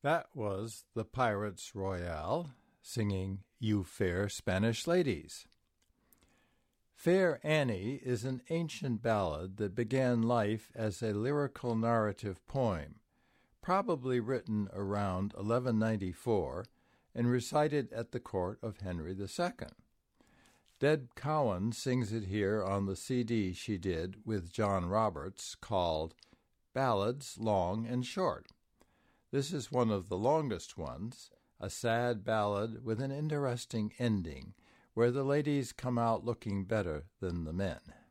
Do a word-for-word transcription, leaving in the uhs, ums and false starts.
That was the Pirates Royale singing You Fair Spanish Ladies. Fair Annie is an ancient ballad that began life as a lyrical narrative poem, probably written around eleven ninety-four and recited at the court of Henry the Second. Deb Cowan sings it here on the C D she did with John Roberts called Ballads Long and Short. This is one of the longest ones, a sad ballad with an interesting ending, where the ladies come out looking better than the men.